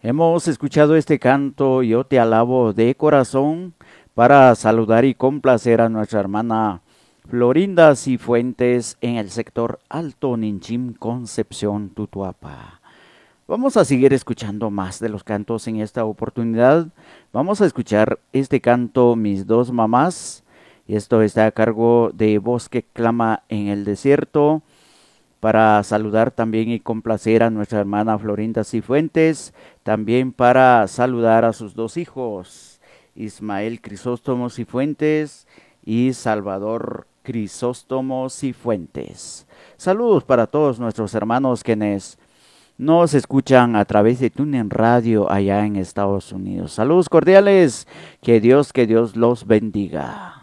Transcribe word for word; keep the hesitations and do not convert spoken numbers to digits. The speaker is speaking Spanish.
Hemos escuchado este canto, Yo te alabo de corazón, para saludar y complacer a nuestra hermana Florinda Cifuentes en el sector Alto Ninchim, Concepción, Tutuapa. Vamos a seguir escuchando más de los cantos en esta oportunidad. Vamos a escuchar este canto, Mis dos mamás. Esto está a cargo de Voz que clama en el desierto, para saludar también y complacer a nuestra hermana Florinda Cifuentes, también para saludar a sus dos hijos, Ismael Crisóstomo Cifuentes y Salvador Crisóstomo Cifuentes. Saludos para todos nuestros hermanos quienes nos escuchan a través de TuneIn Radio allá en Estados Unidos. Saludos cordiales, que Dios, que Dios los bendiga.